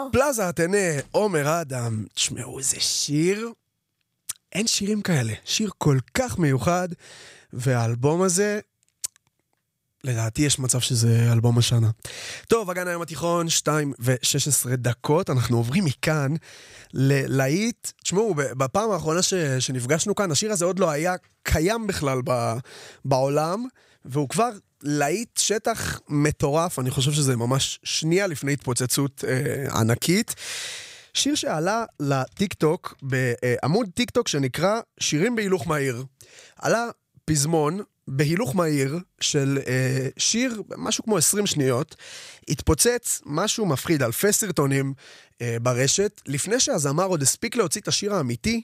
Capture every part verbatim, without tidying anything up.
פלאזה אתנה, עומר אדם. תשמעו, זה שיר, אין שירים כאלה, שיר כל כך מיוחד, והאלבום הזה, לדעתי יש מצב שזה אלבום השנה. טוב, הגן היום התיכון, שתיים ושש עשרה דקות, אנחנו עוברים מכאן ללהיט. תשמעו, בפעם האחרונה ש, שנפגשנו כאן, השיר הזה עוד לא היה קיים בכלל ב, בעולם, והוא כבר להיט שטח מטורף, אני חושב שזה ממש שנייה לפני התפוצצות אה, ענקית. שיר שעלה לטיק-טוק, בעמוד טיק-טוק שנקרא שירים בהילוך מהיר. עלה פזמון בהילוך מהיר של אה, שיר, משהו כמו עשרים שניות, התפוצץ משהו מפחיד, אלפי סרטונים אה, ברשת, לפני שהזמר עוד הספיק להוציא את השיר האמיתי,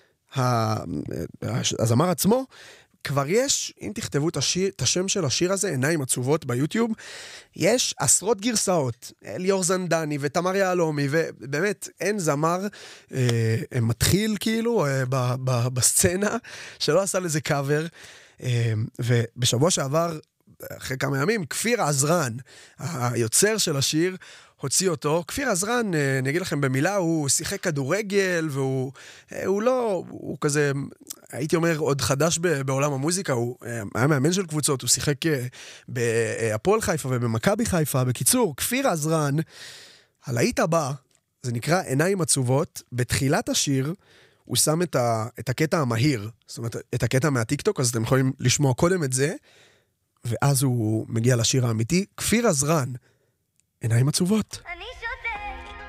הזמר עצמו, כבר יש, אם תכתבו את, השיר, את השם של השיר הזה, עיניים עצובות ביוטיוב, יש עשרות גרסאות, ליאור זנדני ותמר יעלומי, ובאמת אין זמר אה, מתחיל כאילו אה, ב, ב, בסצנה, שלא עשה לזה קאבר, אה, ובשבוע שעבר, אחרי כמה ימים, כפיר עזרן, היוצר של השיר, הוציא אותו. כפיר עזרן, אני אגיד לכם במילה, הוא שיחק כדורגל, והוא הוא לא, הוא כזה, הייתי אומר, עוד חדש בעולם המוזיקה, הוא היה מאמן של קבוצות, הוא שיחק בהפועל חיפה ובמכבי חיפה. בקיצור, כפיר עזרן, הלהיט הבא, זה נקרא עיניים עצובות, בתחילת השיר, הוא שם את, ה, את הקטע המהיר, זאת אומרת, את הקטע מהטיקטוק, אז אתם יכולים לשמוע קודם את זה, ואז הוא מגיע לשיר האמיתי. כפיר עזרן, עיניים עצובות. אני